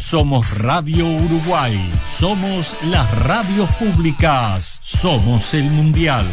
Somos Radio Uruguay, somos las radios públicas, somos el Mundial.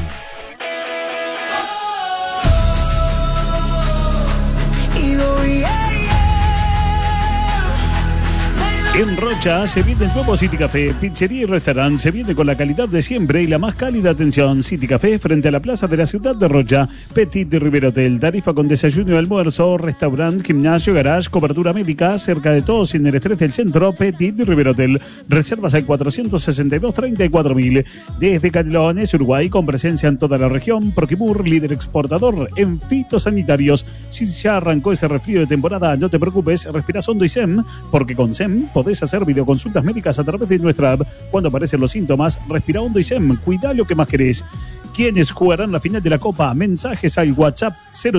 En Rocha se vende el nuevo City Café, pizzería y restaurante. Se viene con la calidad de siempre y la más cálida atención. City Café frente a la plaza de la ciudad de Rocha. Petit de River Hotel, tarifa con desayuno y almuerzo, restaurante, gimnasio, garage, cobertura médica, cerca de todos sin el estrés del centro. Petit de River Hotel. Reservas al 462-34.000. Desde Canelones, Uruguay, con presencia en toda la región. Proquimur, líder exportador en fitosanitarios. Si ya arrancó ese resfrío de temporada, no te preocupes, respirás hondo y SEM, porque con SEM podés hacer videoconsultas médicas a través de nuestra app. Cuando aparecen los síntomas, respira hondo y SEM. Cuida lo que más querés. ¿Quiénes jugarán la final de la Copa? Mensajes al WhatsApp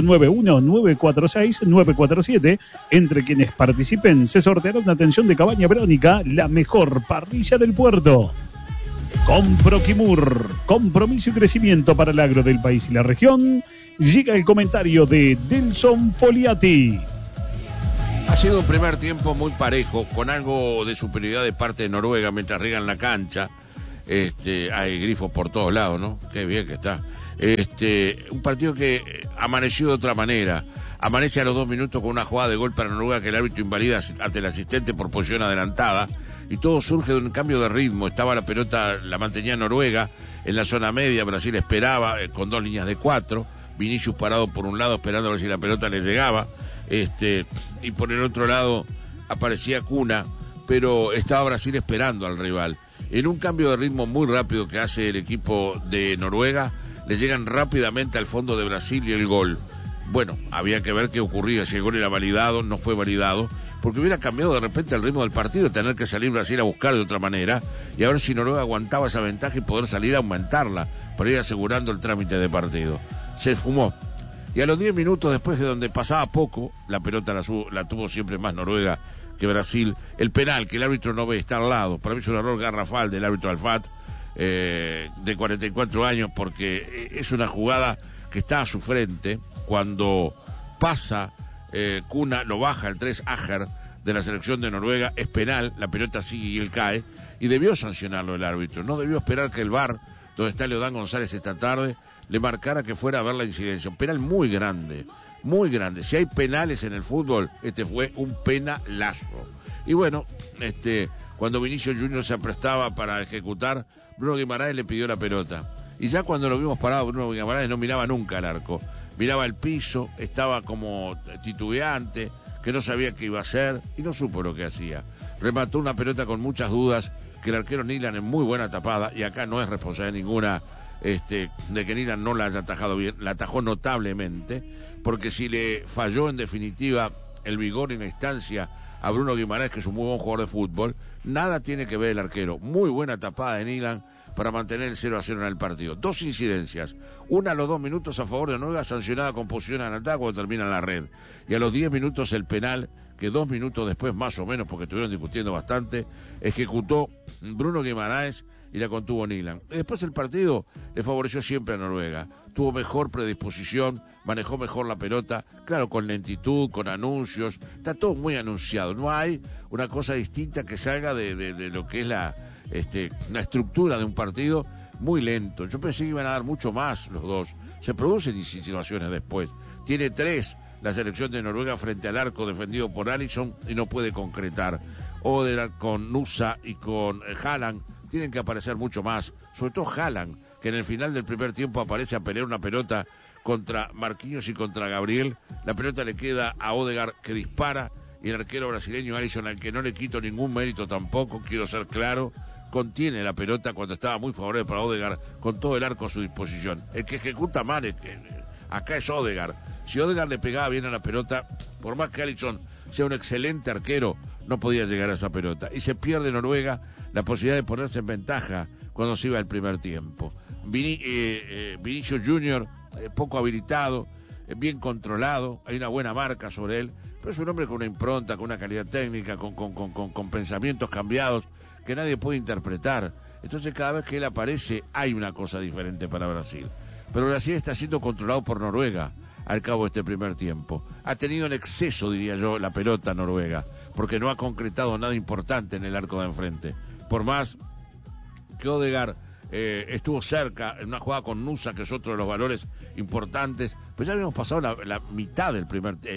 091-946-947. Entre quienes participen se sorteará una atención de Cabaña Verónica, la mejor parrilla del puerto. Con Proquimur, compromiso y crecimiento para el agro del país y la región. Llega el comentario de Delson Foliati. Ha sido un primer tiempo muy parejo, con algo de superioridad de parte de Noruega mientras riegan la cancha. Hay grifos por todos lados, ¿no? Qué bien que está. Un partido que amaneció de otra manera. Amanece a los 2 minutos con una jugada de gol para Noruega que el árbitro invalida ante el asistente por posición adelantada. Y todo surge de un cambio de ritmo. Estaba la pelota, la mantenía Noruega en la zona media. Brasil esperaba con 2 líneas de 4. Vinicius parado por un lado esperando a ver si la pelota le llegaba. Y por el otro lado aparecía Cuna, pero estaba Brasil esperando al rival. En un cambio de ritmo muy rápido que hace el equipo de Noruega, le llegan rápidamente al fondo de Brasil y el gol. Bueno, había que ver qué ocurría, si el gol era validado, no fue validado, porque hubiera cambiado de repente el ritmo del partido, tener que salir Brasil a buscar de otra manera, y a ver si Noruega aguantaba esa ventaja y poder salir a aumentarla, para ir asegurando el trámite de partido. Se esfumó. Y a los 10 minutos después de donde pasaba poco, la pelota la tuvo siempre más Noruega que Brasil. El penal que el árbitro no ve, está al lado. Para mí es un error garrafal del árbitro Alfat, de 44 años, porque es una jugada que está a su frente. Cuando pasa Cuna, lo baja el 3 Ajer de la selección de Noruega, es penal, la pelota sigue y él cae. Y debió sancionarlo el árbitro. No debió esperar que el VAR, donde está Leodán González esta tarde, le marcara que fuera a ver la incidencia. Un penal muy grande, muy grande. Si hay penales en el fútbol, este fue un penalazo. Y bueno, cuando Vinicius Junior se aprestaba para ejecutar, Bruno Guimaraes le pidió la pelota. Y ya cuando lo vimos parado, Bruno Guimaraes no miraba nunca al arco. Miraba el piso, estaba como titubeante, que no sabía qué iba a hacer y no supo lo que hacía. Remató una pelota con muchas dudas, que el arquero Nilan en muy buena tapada, y acá no es responsabilidad ninguna de que Nilan no la haya atajado bien, la atajó notablemente, porque si le falló en definitiva el vigor y la instancia a Bruno Guimaraes, que es un muy buen jugador de fútbol, nada tiene que ver el arquero. Muy buena tapada de Nilan para mantener el 0-0 en el partido. 2 incidencias, una a los 2 minutos a favor de Noruega, sancionada con posición adelantada cuando termina la red, y a los 10 minutos el penal, que 2 minutos después más o menos, porque estuvieron discutiendo bastante, ejecutó Bruno Guimaraes y la contuvo Nilan. Después el partido le favoreció siempre a Noruega. Tuvo mejor predisposición, manejó mejor la pelota, claro, con lentitud, con anuncios. Está todo muy anunciado. No hay una cosa distinta que salga de lo que es la estructura de un partido muy lento. Yo pensé que iban a dar mucho más los dos. Se producen situaciones después. Tiene 3 la selección de Noruega frente al arco defendido por Alisson y no puede concretar. Odegaard con Nusa y con Haaland tienen que aparecer mucho más, sobre todo Haaland, que en el final del primer tiempo aparece a pelear una pelota contra Marquinhos y contra Gabriel. La pelota le queda a Odegaard, que dispara, y el arquero brasileño Alisson, al que no le quito ningún mérito tampoco, quiero ser claro, contiene la pelota cuando estaba muy favorable para Odegaard, con todo el arco a su disposición. El que ejecuta mal acá es Odegaard. Si Odegaard le pegaba bien a la pelota, por más que Alisson sea un excelente arquero, no podía llegar a esa pelota. Y se pierde Noruega la posibilidad de ponerse en ventaja cuando se iba el primer tiempo. Vinicius Junior, poco habilitado, bien controlado, hay una buena marca sobre él, pero es un hombre con una impronta, con una calidad técnica, con pensamientos cambiados que nadie puede interpretar. Entonces cada vez que él aparece hay una cosa diferente para Brasil. Pero Brasil está siendo controlado por Noruega al cabo de este primer tiempo. Ha tenido en exceso, diría yo, la pelota Noruega. porque no ha concretado nada importante en el arco de enfrente. Por más que Odegaard estuvo cerca en una jugada con Nusa, que es otro de los valores importantes, pues ya habíamos pasado la mitad del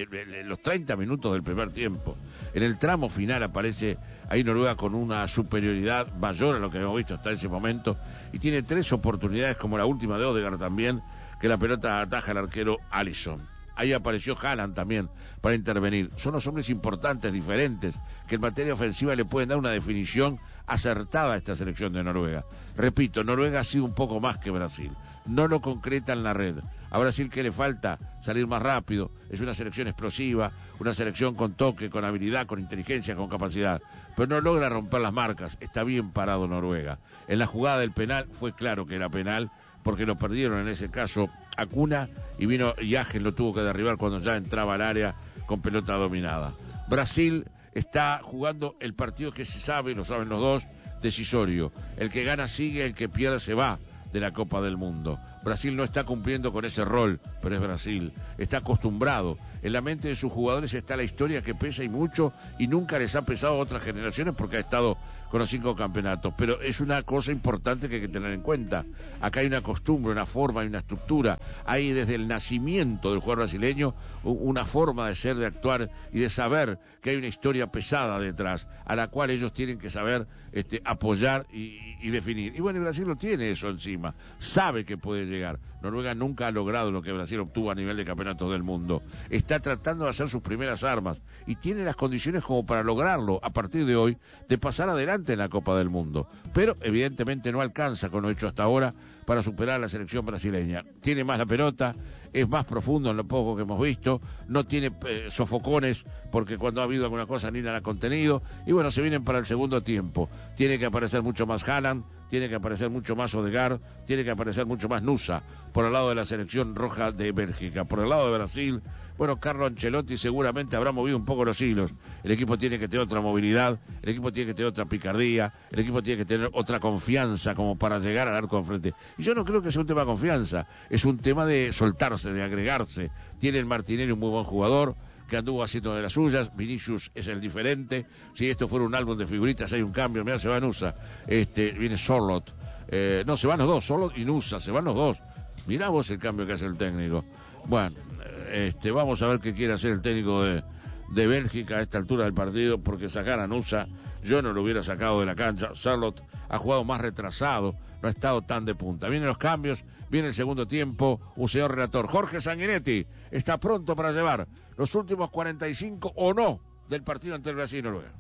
los 30 minutos del primer tiempo. En el tramo final aparece ahí Noruega con una superioridad mayor a lo que hemos visto hasta ese momento, y tiene 3 oportunidades, como la última de Odegaard también, que la pelota ataja al arquero Alisson. Ahí apareció Haaland también para intervenir. Son los hombres importantes, diferentes, que en materia ofensiva le pueden dar una definición acertada a esta selección de Noruega. Repito, Noruega ha sido un poco más que Brasil. No lo concreta en la red. A Brasil, ¿qué le falta? Salir más rápido. Es una selección explosiva, una selección con toque, con habilidad, con inteligencia, con capacidad. Pero no logra romper las marcas. Está bien parado Noruega. En la jugada del penal fue claro que era penal, porque lo perdieron en ese caso Acuna, y vino y Ángel lo tuvo que derribar cuando ya entraba al área con pelota dominada. Brasil está jugando el partido que se sabe, lo saben los dos, decisorio. El que gana sigue, el que pierde se va de la Copa del Mundo. Brasil no está cumpliendo con ese rol, pero es Brasil. Está acostumbrado. En la mente de sus jugadores está la historia que pesa y mucho, y nunca les ha pesado a otras generaciones porque ha estado con los 5 campeonatos. Pero es una cosa importante que hay que tener en cuenta. Acá hay una costumbre, una forma, hay una estructura. Hay desde el nacimiento del jugador brasileño una forma de ser, de actuar y de saber que hay una historia pesada detrás, a la cual ellos tienen que saber apoyar y definir. Y bueno, y Brasil lo tiene eso encima. Sabe que puede llegar. Noruega nunca ha logrado lo que Brasil obtuvo a nivel de campeonatos del mundo. Está tratando de hacer sus primeras armas y tiene las condiciones como para lograrlo a partir de hoy, de pasar adelante en la Copa del Mundo. Pero evidentemente no alcanza con lo hecho hasta ahora para superar a la selección brasileña. Tiene más la pelota, es más profundo en lo poco que hemos visto, no tiene sofocones, porque cuando ha habido alguna cosa ni la ha contenido, y bueno, se vienen para el segundo tiempo. Tiene que aparecer mucho más Haaland, tiene que aparecer mucho más Odegaard, tiene que aparecer mucho más Nusa, por el lado de la selección roja de Bélgica. Por el lado de Brasil, bueno, Carlo Ancelotti seguramente habrá movido un poco los hilos. El equipo tiene que tener otra movilidad, el equipo tiene que tener otra picardía, el equipo tiene que tener otra confianza como para llegar al arco de enfrente. Y yo no creo que sea un tema de confianza, es un tema de soltarse, de agregarse. Tiene el Martinelli un muy buen jugador, que anduvo haciendo de las suyas. Vinicius es el diferente. Si esto fuera un álbum de figuritas, hay un cambio. Mirá, se va Nusa, viene Sorloth, no, se van los dos, Sorloth y Nusa, se van los dos. Mirá vos el cambio que hace el técnico. Bueno, vamos a ver qué quiere hacer el técnico de Bélgica a esta altura del partido, porque sacar a Nusa, yo no lo hubiera sacado de la cancha. Sorloth ha jugado más retrasado, no ha estado tan de punta. Vienen los cambios, viene el segundo tiempo. Un señor relator, Jorge Sanguinetti, está pronto para llevar los últimos 45 o no del partido ante el Brasil y Noruega.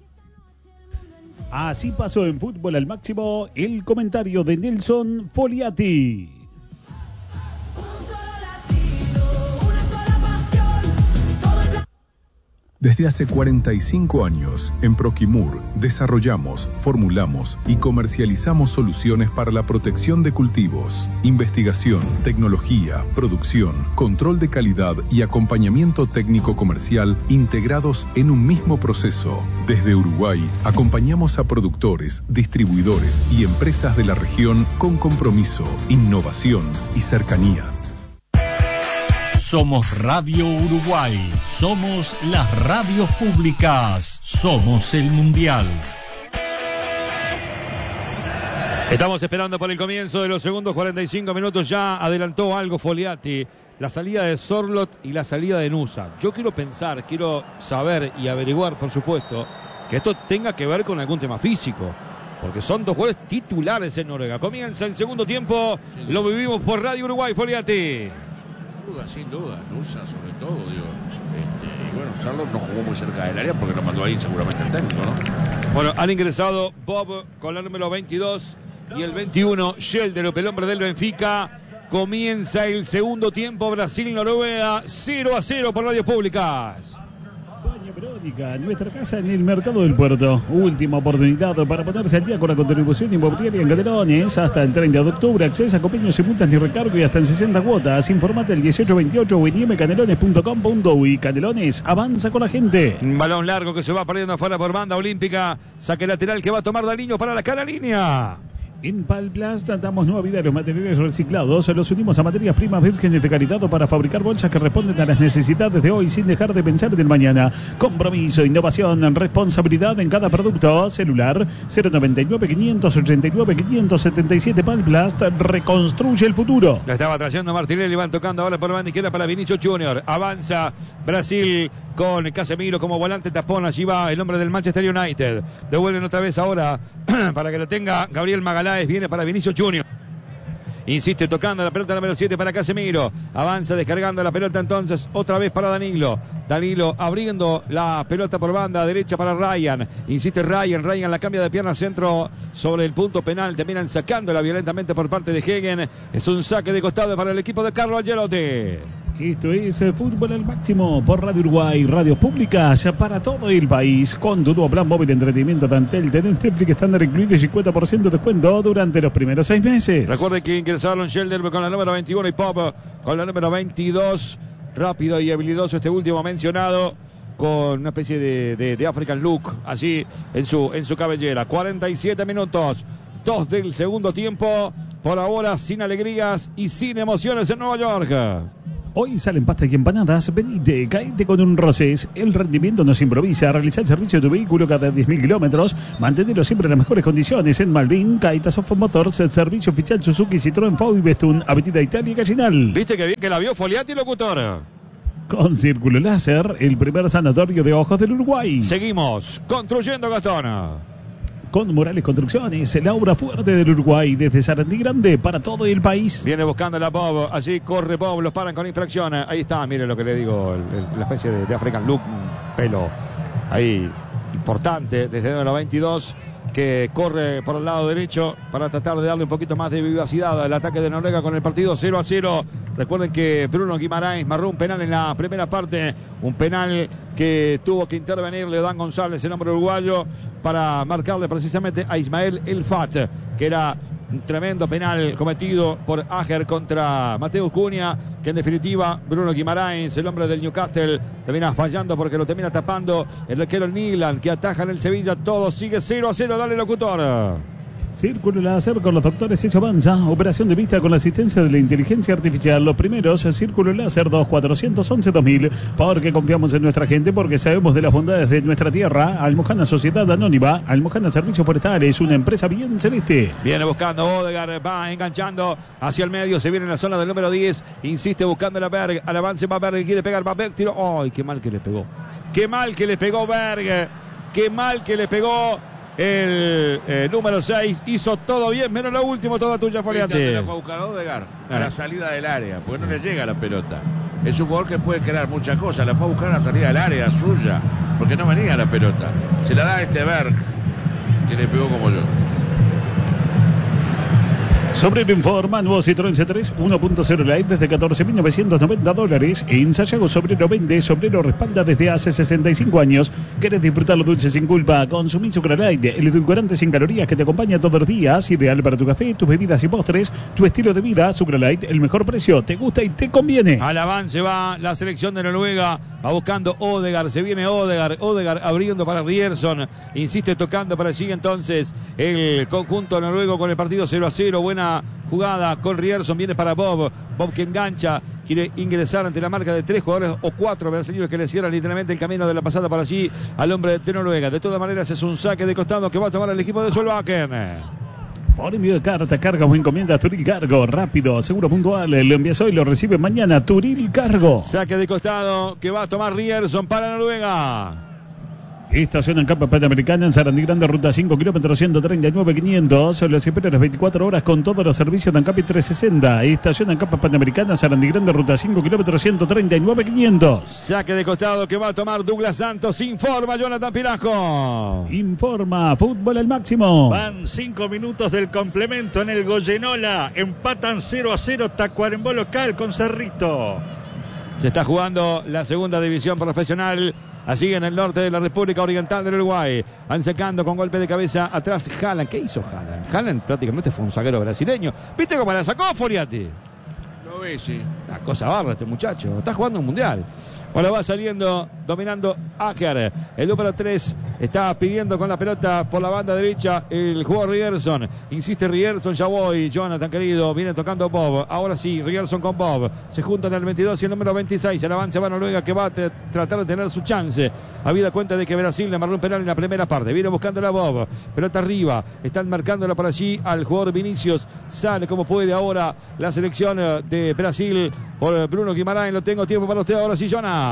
Así pasó en Fútbol al Máximo el comentario de Nelson Foliati. Desde hace 45 años, en Proquimur, desarrollamos, formulamos y comercializamos soluciones para la protección de cultivos, investigación, tecnología, producción, control de calidad y acompañamiento técnico comercial integrados en un mismo proceso. Desde Uruguay, acompañamos a productores, distribuidores y empresas de la región con compromiso, innovación y cercanía. Somos Radio Uruguay, somos las radios públicas, somos el Mundial. Estamos esperando por el comienzo de los segundos 45 minutos. Ya adelantó algo Foliati, la salida de Sorloth y la salida de Nusa. Yo quiero pensar, quiero saber y averiguar, por supuesto, que esto tenga que ver con algún tema físico, porque son dos jugadores titulares en Noruega. Comienza el segundo tiempo, lo vivimos por Radio Uruguay, Foliati. Sin duda, Nusa sobre todo, digo. Y bueno, Sorloth no jugó muy cerca del área porque lo mandó ahí seguramente el técnico, ¿no? Bueno, han ingresado Bob con el número 22 y el 21, Sheldon, el hombre del Benfica. Comienza el segundo tiempo, Brasil-Noruega, 0-0 por Radios Públicas. Doña Verónica, nuestra casa en el Mercado del Puerto. Última oportunidad para ponerse al día con la contribución inmobiliaria en Canelones. Hasta el 30 de octubre, acceso a copios sin multas ni recargo y hasta en 60 cuotas. Informate al 1828 o en imcanelones.com.uy. Canelones, avanza con la gente. Un balón largo que se va perdiendo afuera por banda olímpica. Saque lateral que va a tomar Daliño para la cara línea. En Palplast damos nueva vida a los materiales reciclados. Los unimos a materias primas vírgenes de calidad para fabricar bolsas que responden a las necesidades de hoy sin dejar de pensar en el mañana. Compromiso, innovación, responsabilidad en cada producto. Celular 099-589-577. Palplast reconstruye el futuro. La estaba trayendo Martinelli, van tocando ahora por banda izquierda para Vinicius Junior. Avanza Brasil con Casemiro como volante tapón. Allí va el hombre del Manchester United. Devuelven otra vez ahora para que lo tenga Gabriel Magaláes. Viene para Vinicius Junior. Insiste tocando la pelota número 7 para Casemiro. Avanza descargando la pelota entonces otra vez para Danilo. Danilo abriendo la pelota por banda derecha para Ryan. Insiste Ryan la cambia de pierna centro sobre el punto penal. Terminan sacándola violentamente por parte de Hegen. Es un saque de costado para el equipo de Carlo Ancelotti. Esto es Fútbol al Máximo por Radio Uruguay, radios públicas para todo el país. Con tu nuevo plan móvil de entretenimiento Tantel, tenés Netflix estándar incluido y 50% de descuento durante los primeros 6 meses. Recuerden que ingresaron Shelder con la número 21 y Pop con la número 22. Rápido y habilidoso este último mencionado, con una especie de African look allí en su cabellera. 47 minutos, 2 del segundo tiempo. Por ahora sin alegrías y sin emociones en Nueva York. Hoy salen pastas y empanadas. Venite, caete con un Rosés. El rendimiento no se improvisa. Realiza el servicio de tu vehículo cada 10.000 kilómetros. Mantenerlo siempre en las mejores condiciones. En Malvin, Caetas of Motors, el servicio oficial Suzuki, Citroën, Ford y Bestun, Avenida Italia y Gallinal. ¿Viste que bien que la vio Foliati, locutor? Con Círculo Láser, el primer sanatorio de ojos del Uruguay. Seguimos construyendo, Gastón. Con Morales Construcciones, la obra fuerte del Uruguay, desde Sarandí Grande para todo el país. Viene buscando la Bob, allí corre Bob, los paran con infracción. Ahí está, mire lo que le digo, la especie de African look, pelo ahí importante desde el número 22, que corre por el lado derecho para tratar de darle un poquito más de vivacidad al ataque de Noruega con el partido 0-0. Recuerden que Bruno Guimaraes marró un penal en la primera parte, un penal que tuvo que intervenir Leodán González, el hombre uruguayo, para marcarle precisamente a Ismael El Fat, que era un tremendo penal cometido por Ager contra Mateus Cunha, que en definitiva Bruno Guimaraes, el hombre del Newcastle, termina fallando porque lo termina tapando el arquero Niglan, que ataja en el Sevilla. Todo sigue 0-0, dale, locutor. Círculo Láser con los doctores Echo Banza. Operación de vista con la asistencia de la inteligencia artificial. Los primeros, Círculo Láser 2411-2000. Porque confiamos en nuestra gente, porque sabemos de las bondades de nuestra tierra. Almojana Sociedad Anónima. Almojana Servicios Forestales, una empresa bien celeste. Viene buscando Odegaard, va enganchando hacia el medio. Se viene en la zona del número 10. Insiste buscando a Berg. Al avance va Berg, quiere pegar. Va Berg, tiro. ¡Ay, qué mal que le pegó! ¡Qué mal que le pegó Berg! ¡Qué mal que le pegó! El número 6 hizo todo bien, menos lo último, toda tuya, Foliati. La fue a buscar a Odegaard a la salida del área, porque no le llega la pelota. Es un jugador que puede crear muchas cosas. La fue a buscar a la salida del área suya, porque no venía la pelota. Se la da a este Berg, que le pegó como yo. Sobrero informa, nuevo Citroën C3 1.0 Light desde $14.990. En Sayago Sobrero vende, Sobrero respalda desde hace 65 años. ¿Querés disfrutar lo dulce sin culpa? Consumí Sucralite, el edulcorante sin calorías que te acompaña todos los días, ideal para tu café, tus bebidas y postres, tu estilo de vida. Sucralite, el mejor precio, te gusta y te conviene. Al avance va la selección de Noruega, va buscando Odegaard, se viene Odegaard abriendo para Rierson, insiste tocando para allí entonces el conjunto noruego con el partido 0-0, buena jugada con Rierson, viene para Bob que engancha, quiere ingresar ante la marca de 3 jugadores o 4 brasileños que le cierran literalmente el camino de la pasada para allí al hombre de Noruega. De todas maneras es un saque de costado que va a tomar el equipo de Solbakken. Por envío de carta, carga o encomienda Turil Cargo, rápido, seguro, puntual, lo envías hoy, lo recibe mañana, Turil Cargo. Saque de costado que va a tomar Rierson para Noruega. Estación en Campa Panamericana en Sarandí Grande, ruta 5, kilómetros 139.500. Las espera las 24 horas con todos los servicios de Ancapi 360. Estación en Campa Panamericana, Sarandí Grande, ruta 5, kilómetros 139.500. Saque de costado que va a tomar Douglas Santos. Informa Jonathan Pinasco. Informa Fútbol al Máximo. Van 5 minutos del complemento en el Goyenola. Empatan 0-0 Tacuarembó local con Cerrito. Se está jugando la segunda división profesional allí en el norte de la República Oriental del Uruguay. Van sacando con golpe de cabeza atrás Haaland. ¿Qué hizo Haaland? Haaland prácticamente fue un zaguero brasileño. ¿Viste cómo la sacó Foliati? Lo ve, sí. Una cosa barra este muchacho. Está jugando un mundial. Bueno, va saliendo, dominando Aker. El número 3 está pidiendo con la pelota por la banda derecha el jugador Rierson. Insiste Rierson, ya voy, Jonathan querido. Viene tocando Bob. Ahora sí, Rierson con Bob. Se juntan el 22 y el número 26. El avance va a Noruega, que va a tratar de tener su chance. Habida cuenta de que Brasil le amarró un penal en la primera parte. Viene buscando la Bob. Pelota arriba. Están marcándola por allí al jugador Vinicius. Sale como puede ahora la selección de Brasil por Bruno Guimarães. Lo tengo tiempo para usted ahora sí, Jonah.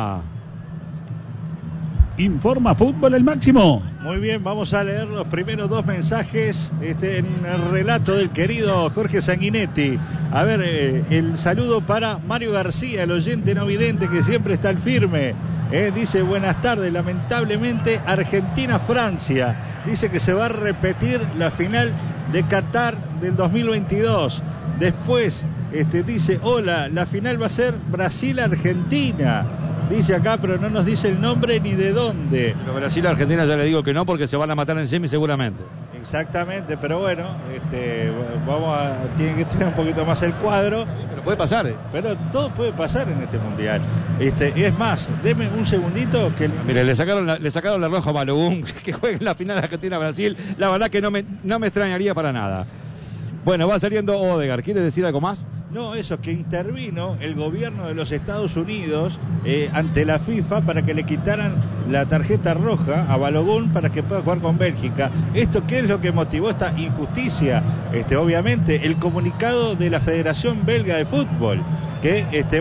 Informa Fútbol el Máximo. Muy bien, vamos a leer los primeros 2 mensajes en el relato del querido Jorge Sanguinetti. A ver, el saludo para Mario García, el oyente no vidente que siempre está al firme. Dice, buenas tardes, lamentablemente Argentina-Francia. Dice que se va a repetir la final de Qatar del 2022. Después, dice, hola, la final va a ser Brasil-Argentina. Dice acá, pero no nos dice el nombre ni de dónde. Pero Brasil-Argentina ya le digo que no, porque se van a matar en semi seguramente. Exactamente, pero bueno, tienen que estudiar un poquito más el cuadro. Pero puede pasar, Pero todo puede pasar en este mundial. Es más, deme un segundito que... Mire, le sacaron la roja a Balogun, que juegue en la final de Argentina-Brasil. La verdad que no me extrañaría para nada. Bueno, va saliendo Odegaard. ¿Quiere decir algo más? No, eso, que intervino el gobierno de los Estados Unidos ante la FIFA para que le quitaran la tarjeta roja a Balogun para que pueda jugar con Bélgica. ¿Esto qué es lo que motivó esta injusticia? Obviamente, el comunicado de la Federación Belga de Fútbol, que